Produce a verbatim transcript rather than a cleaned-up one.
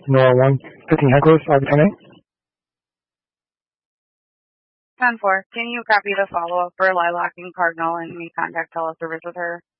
Nora one fifteen headquarters, R V ten A. ten four, can you copy the follow-up for Lilac and Cardinal and me contact teleservice with her?